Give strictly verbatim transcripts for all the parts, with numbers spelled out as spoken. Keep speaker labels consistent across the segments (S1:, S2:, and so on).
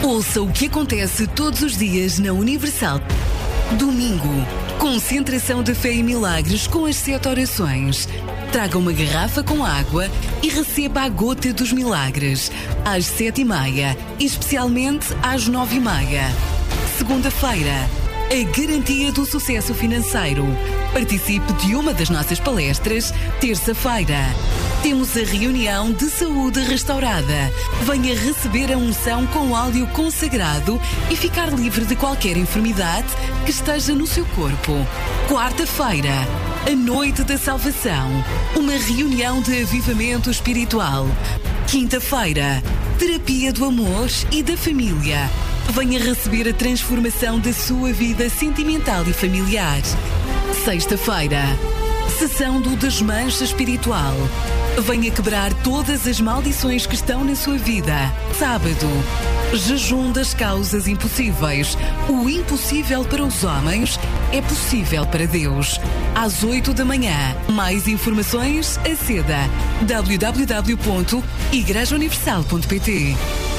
S1: Ouça o que acontece todos os dias na Universal. Domingo, concentração de fé e milagres com as sete orações. Traga uma garrafa com água e receba a gota dos milagres, às sete e meia, especialmente às nove e meia. Segunda-feira, a garantia do sucesso financeiro. Participe de uma das nossas palestras. Terça-feira, temos a reunião de saúde restaurada. Venha receber a unção com óleo consagrado e ficar livre de qualquer enfermidade que esteja no seu corpo. Quarta-feira, a noite da salvação. Uma reunião de avivamento espiritual. Quinta-feira, terapia do amor e da família. Venha receber a transformação da sua vida sentimental e familiar. Sexta-feira, sessão do desmanche espiritual. Venha quebrar todas as maldições que estão na sua vida. Sábado, jejum das causas impossíveis. O impossível para os homens é possível para Deus. Às oito da manhã. Mais informações, aceda w w w ponto igreja universal ponto p t.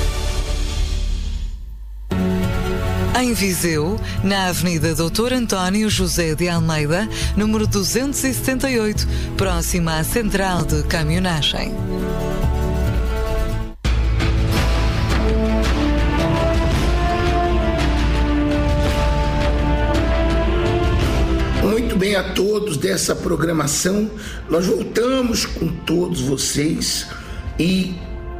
S2: Em Viseu, na Avenida doutor António José de Almeida, número duzentos e setenta e oito, próxima à Central de Caminhonagem.
S3: Muito bem a todos dessa programação. Nós voltamos com todos vocês e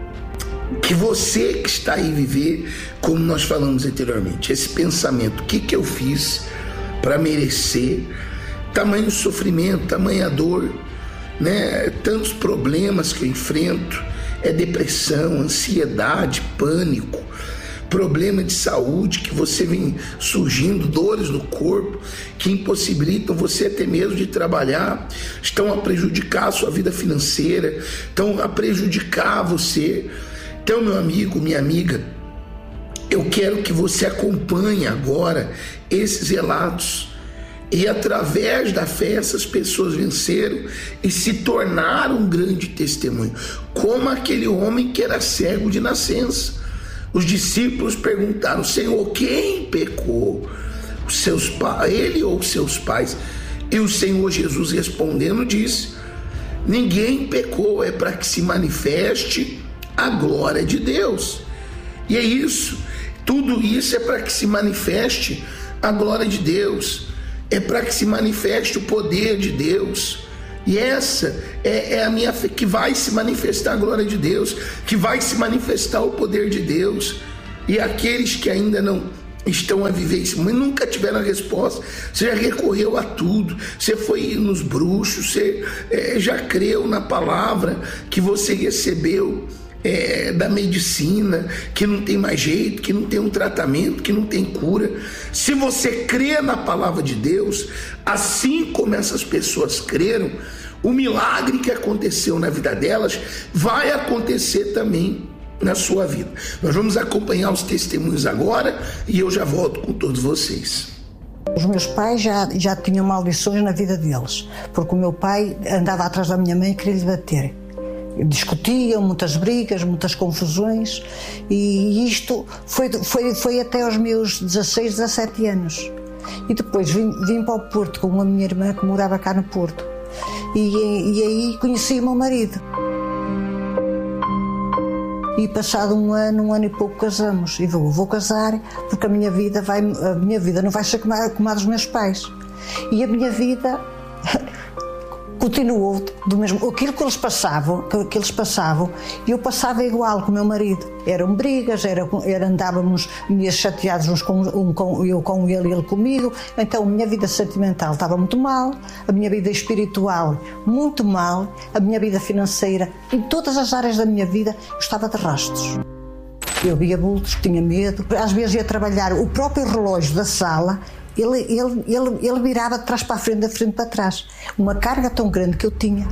S3: que você que está aí viver, como nós falamos anteriormente, esse pensamento, o que que eu fiz para merecer tamanho sofrimento, tamanha dor, né? Tantos problemas que eu enfrento, é depressão, ansiedade, pânico, problema de saúde que você vem surgindo, dores no corpo que impossibilitam você até mesmo de trabalhar, estão a prejudicar a sua vida financeira, estão a prejudicar você. Então, meu amigo, minha amiga, eu quero que você acompanhe agora esses relatos e através da fé essas pessoas venceram e se tornaram um grande testemunho, como aquele homem que era cego de nascença. Os discípulos perguntaram: Senhor, quem pecou? Os seus pais, ele ou seus pais? E o Senhor Jesus respondendo disse: ninguém pecou, é para que se manifeste a glória de Deus. E é isso, tudo isso é para que se manifeste a glória de Deus, é para que se manifeste o poder de Deus. E essa é, é a minha fé, que vai se manifestar a glória de Deus, que vai se manifestar o poder de Deus. E aqueles que ainda não estão a viver isso, mas nunca tiveram a resposta, você já recorreu a tudo, você foi nos bruxos, você é, já creu na palavra que você recebeu É, da medicina, que não tem mais jeito, que não tem um tratamento, que não tem cura. Se você crê na palavra de Deus, assim como essas pessoas creram, o milagre que aconteceu na vida delas vai acontecer também na sua vida. Nós vamos acompanhar os testemunhos agora e eu já volto com todos vocês.
S4: Os meus pais já, já tinham maldições na vida deles, porque o meu pai andava atrás da minha mãe e queria lhe bater. Discutiam, muitas brigas, muitas confusões, e isto foi, foi, foi até aos meus dezasseis, dezassete anos. E depois vim, vim para o Porto com a minha irmã que morava cá no Porto, e, e aí conheci o meu marido. E passado um ano, um ano e pouco casamos, e vou, vou casar porque a minha vida, vai, a minha vida não vai ser como a, como a dos meus pais. E a minha vida continuou do mesmo, aquilo que eles passavam, que, que eles passavam, e eu passava igual com o meu marido. Eram brigas, era, era, andávamos meio chateados uns com, um, com, eu com ele e ele comigo. Então a minha vida sentimental estava muito mal, a minha vida espiritual muito mal, a minha vida financeira, em todas as áreas da minha vida eu estava de rastros. Eu via bultos, tinha medo, às vezes ia trabalhar, o próprio relógio da sala Ele, ele, ele, ele virava de trás para a frente, da frente para trás. Uma carga tão grande que eu tinha.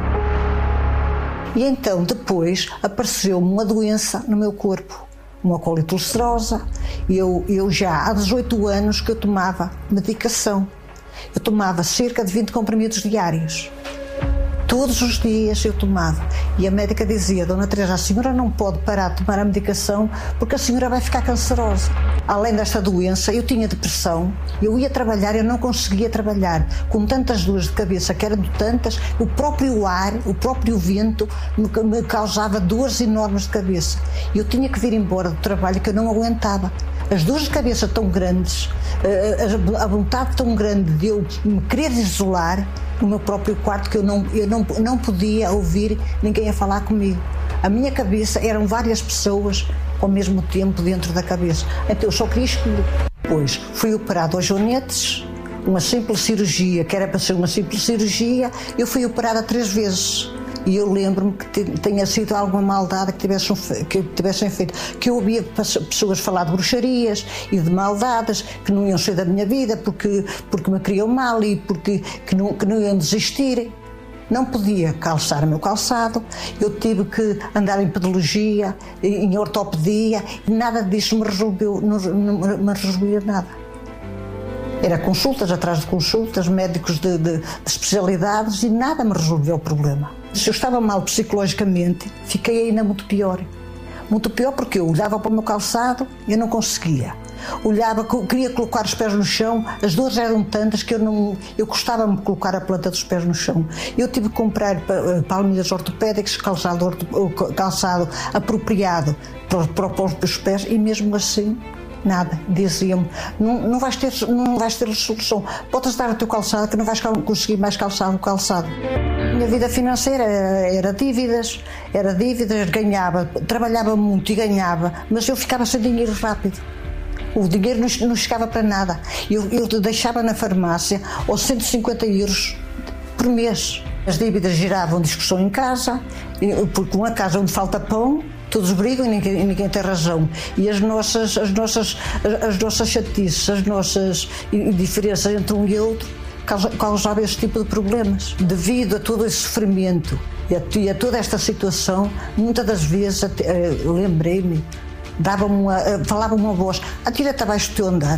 S4: E então, depois, apareceu-me uma doença no meu corpo. Uma colite ulcerosa. Eu, eu já há dezoito anos que eu tomava medicação. Eu tomava cerca de vinte comprimidos diários. Todos os dias eu tomava. E a médica dizia: Dona Teresa, a senhora não pode parar de tomar a medicação porque a senhora vai ficar cancerosa. Além desta doença, eu tinha depressão, eu ia trabalhar, eu não conseguia trabalhar. Com tantas dores de cabeça, que eram tantas, o próprio ar, o próprio vento me, me causava dores enormes de cabeça. Eu tinha que vir embora do trabalho que eu não aguentava. As dores de cabeça tão grandes, a vontade tão grande de eu me querer isolar no meu próprio quarto, que eu não, eu não, não podia ouvir ninguém a falar comigo. A minha cabeça eram várias pessoas ao mesmo tempo dentro da cabeça. Então eu só queria escolher. Depois fui operado aos joanetes, uma simples cirurgia, que era para ser uma simples cirurgia, eu fui operada três vezes. E eu lembro-me que tenha sido alguma maldade que tivessem, que tivessem feito. Que eu ouvia pessoas falar de bruxarias e de maldades que não iam ser da minha vida porque, porque me queriam mal e porque que não, que não iam desistir. Não podia calçar o meu calçado, eu tive que andar em pedologia, em ortopedia, e nada disso me resolveu, não, não me resolvia nada. Era consultas atrás de consultas, médicos de, de, de especialidades, e nada me resolveu o problema. Se eu estava mal psicologicamente, fiquei ainda muito pior. Muito pior porque eu olhava para o meu calçado e eu não conseguia. Olhava, queria colocar os pés no chão, as dores eram tantas que eu não, eu gostava-me de colocar a planta dos pés no chão. Eu tive que comprar palmilhas ortopédicas, calçado, calçado apropriado para, para os pés, e mesmo assim nada. Diziam-me: não, não, vais ter, não vais ter solução, podes dar o teu calçado que não vais conseguir mais calçar o calçado. Minha vida financeira era dívidas, era dívidas, ganhava, trabalhava muito e ganhava, mas eu ficava sem dinheiro rápido. O dinheiro não, não chegava para nada. Eu, eu deixava na farmácia aos cento e cinquenta euros por mês. As dívidas geravam discussão em casa, porque uma casa onde falta pão, todos brigam e ninguém, ninguém tem razão. E as nossas, as nossas, as nossas chatices, as nossas diferenças entre um e outro causavam esse tipo de problemas. Devido a todo esse sofrimento e a, e a toda esta situação, muitas das vezes uh, lembrei-me, dava-me uma, uh, falava uma voz: atira-te abaixo do teu andar.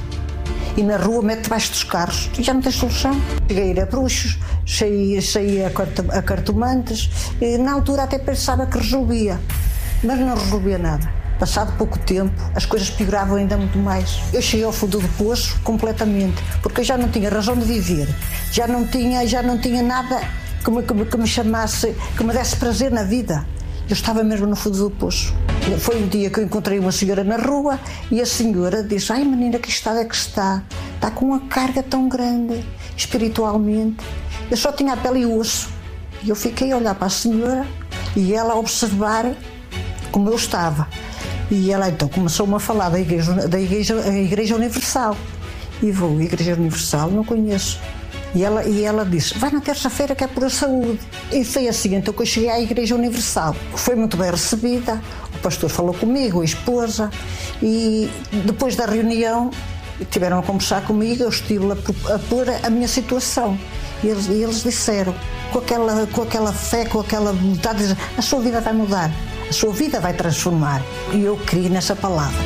S4: E na rua mete-te abaixo dos carros, e já não tens solução. Cheguei a ir a bruxos, cheguei a, a cartomantes, e na altura até pensava que resolvia, mas não resolvia nada. Passado pouco tempo, as coisas pioravam ainda muito mais. Eu cheguei ao fundo do poço completamente, porque eu já não tinha razão de viver, já não tinha, já não tinha nada que me, que me, que me chamasse, que me desse prazer na vida. Eu estava mesmo no fundo do poço. Foi um dia que eu encontrei uma senhora na rua e a senhora disse: ai menina, que estado é que está? Está com uma carga tão grande, espiritualmente. Eu só tinha a pele e o osso. E eu fiquei a olhar para a senhora e ela a observar como eu estava. E ela então começou-me a falar da igreja, da igreja, a igreja Universal. E vou, a Igreja Universal, não conheço. E ela, e ela disse: vai na terça-feira que é por a saúde. E foi assim então que eu cheguei à Igreja Universal. Foi muito bem recebida, o pastor falou comigo, a esposa, e depois da reunião tiveram a conversar comigo, eu estive a, a pôr a minha situação. E eles, e eles disseram, com aquela, com aquela fé, com aquela vontade, de dizer: a sua vida vai mudar, a sua vida vai transformar. E eu criei nessa palavra.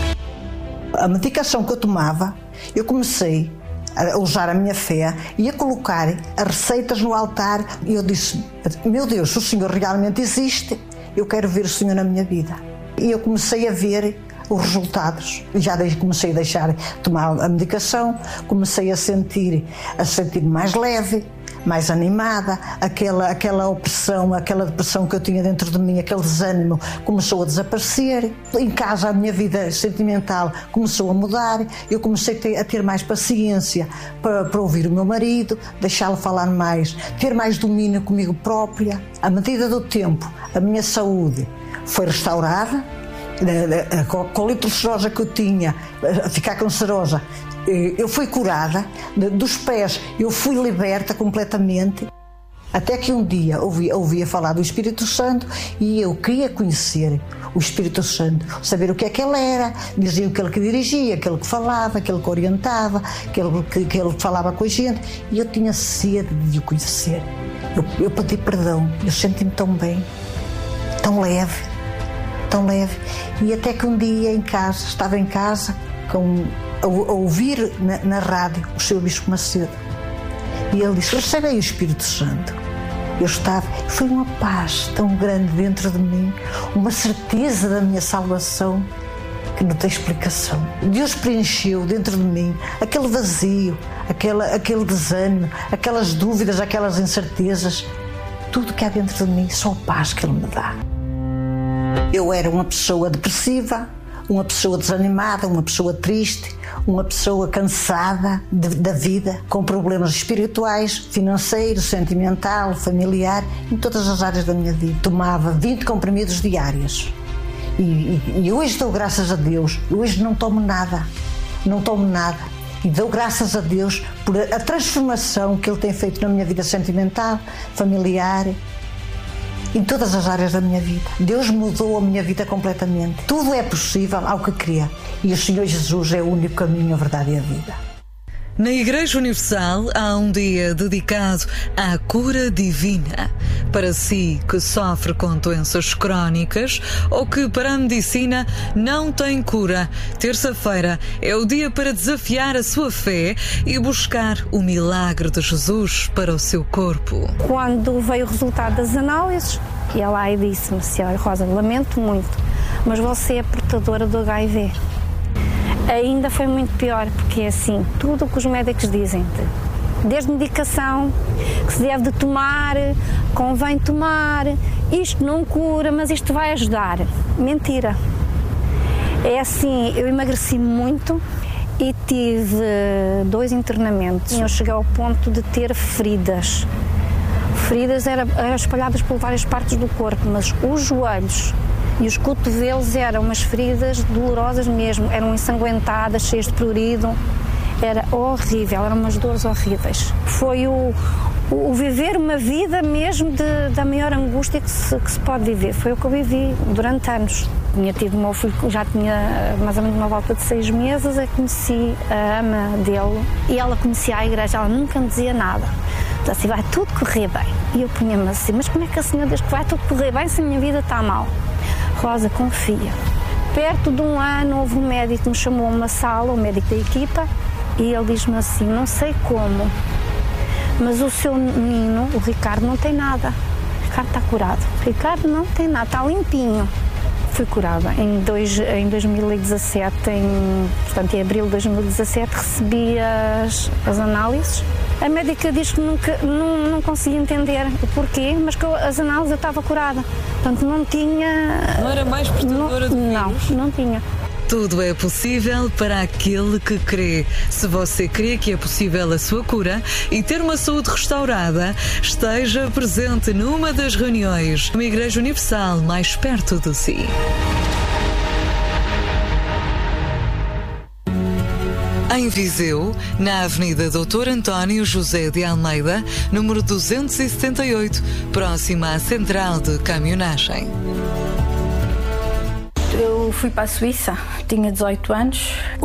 S4: A medicação que eu tomava, eu comecei a usar a minha fé e a colocar as receitas no altar. E eu disse: meu Deus, se o Senhor realmente existe, eu quero ver o Senhor na minha vida. E eu comecei a ver os resultados. Já comecei a deixar de tomar a medicação, comecei a sentir, a sentir mais leve, mais animada, aquela, aquela opressão, aquela depressão que eu tinha dentro de mim, aquele desânimo começou a desaparecer. Em casa a minha vida sentimental começou a mudar, eu comecei a ter, a ter mais paciência para, para ouvir o meu marido, deixá-lo falar mais, ter mais domínio comigo própria. À medida do tempo, a minha saúde foi restaurada, a colite ulcerosa que eu tinha, a ficar cancerosa, eu fui curada, dos pés eu fui liberta completamente, até que um dia ouvia, ouvia falar do Espírito Santo e eu queria conhecer o Espírito Santo, saber o que é que ele era. Diziam que ele que dirigia, que ele que falava, que ele que orientava, que ele que, que ele falava com a gente, e eu tinha sede de o conhecer. Eu, eu pedi perdão, eu senti-me tão bem, tão leve, tão leve, e até que um dia em casa, estava em casa com a ouvir na, na rádio o seu Bispo Macedo, e ele disse: recebe aí o Espírito Santo. Eu estava, foi uma paz tão grande dentro de mim, uma certeza da minha salvação que não tem explicação. Deus preencheu dentro de mim aquele vazio, aquele, aquele desânimo, aquelas dúvidas, aquelas incertezas. Tudo que há dentro de mim, só a paz que Ele me dá. Eu era uma pessoa depressiva, uma pessoa desanimada, uma pessoa triste, uma pessoa cansada de, da vida, com problemas espirituais, financeiros, sentimental, familiar, em todas as áreas da minha vida. Tomava vinte comprimidos diários. E, e, e hoje dou graças a Deus, hoje não tomo nada, não tomo nada. E dou graças a Deus por a, a transformação que Ele tem feito na minha vida sentimental, familiar, em todas as áreas da minha vida. Deus mudou a minha vida completamente. Tudo é possível ao que crê. E o Senhor Jesus é o único caminho, a verdade e a vida.
S2: Na Igreja Universal há um dia dedicado à cura divina. Para si que sofre com doenças crónicas ou que para a medicina não tem cura, terça-feira é o dia para desafiar a sua fé e buscar o milagre de Jesus para o seu corpo.
S5: Quando veio o resultado das análises, e ela aí disse-me: Senhora Rosa, lamento muito, mas você é portadora do H I V. Ainda foi muito pior, porque é assim, tudo o que os médicos dizem, desde medicação, que se deve de tomar, convém tomar, isto não cura, mas isto vai ajudar. Mentira. É assim, eu emagreci muito e tive dois internamentos. Eu cheguei ao ponto de ter feridas. Feridas eram, eram espalhadas por várias partes do corpo, mas os joelhos e os cotovelos eram umas feridas dolorosas mesmo, eram ensanguentadas, cheias de prurido, era horrível, eram umas dores horríveis. Foi o, o viver uma vida mesmo de, da maior angústia que se, que se pode viver, foi o que eu vivi durante anos. Tinha tido o meu filho, já tinha mais ou menos uma volta de seis meses, eu conheci a ama dele e ela conhecia a igreja, ela nunca me dizia nada. Então assim, vai tudo correr bem. E eu punha-me assim, mas como é que a senhora diz que vai tudo correr bem se a minha vida está mal? Rosa, confia. Perto de um ano houve um médico que me chamou a uma sala, o médico da equipa, e ele diz-me assim, não sei como, mas o seu menino, o Ricardo, não tem nada. O Ricardo está curado. O Ricardo não tem nada, está limpinho. Fui curada. Em, dois, em dois mil e dezassete, em, portanto em abril de dois mil e dezassete, recebi as, as análises. A médica diz que nunca, não, não conseguia entender o porquê, mas que eu, as análises eu estava curada. Portanto, não tinha...
S2: Não era mais portadora de vírus?
S5: Não, não tinha.
S2: Tudo é possível para aquele que crê. Se você crê que é possível a sua cura e ter uma saúde restaurada, esteja presente numa das reuniões, uma Igreja Universal mais perto de si. Em Viseu, na Avenida doutor António José de Almeida, número duzentos e setenta e oito, próxima à Central de Caminhonagem.
S6: Eu fui para a Suíça, tinha dezoito anos.